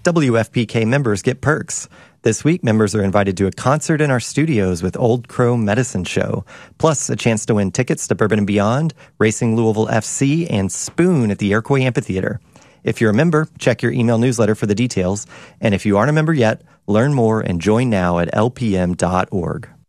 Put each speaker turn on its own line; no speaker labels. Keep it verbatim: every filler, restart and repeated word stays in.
W F P K members get perks. This week, members are invited to a concert in our studios with Old Crow Medicine Show, plus a chance to win tickets to Bourbon and Beyond, Racing Louisville F C, and Spoon at the Iroquois Amphitheater. If you're a member, check your email newsletter for the details. And if you aren't a member yet, learn more and join now at L P M dot org.